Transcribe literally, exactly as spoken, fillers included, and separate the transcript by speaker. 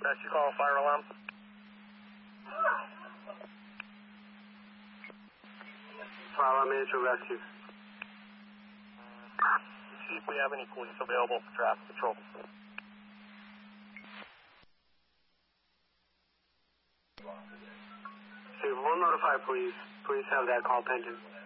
Speaker 1: Dispatch, you call fire alarm.
Speaker 2: Fire alarm manager rescue.
Speaker 1: See if we have any police available for traffic control.
Speaker 2: Steve, we'll notify police. Police have that call pending.